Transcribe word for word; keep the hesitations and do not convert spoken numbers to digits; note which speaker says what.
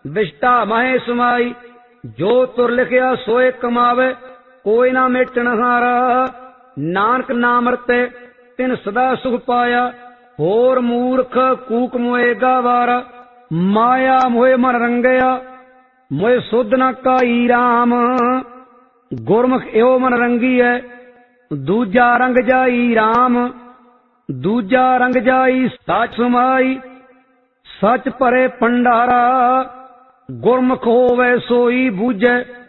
Speaker 1: विष्टा महे समाई। जो तुर लिखिया सोए कमावे, कोई ना मेटन हारा। नानक नाम रते तिन सदा सुख पाया। होर मूर्ख कूक मोए गावारा। माया मोए मन रंगया, मोए सुध न काई राम। गुरमुख एहो मन रंगी है, दूजा रंग जाई राम। दूजा रंग जाई सच समाई, सच भरे भंडारा। गुरमुख होवे सोई बूझे,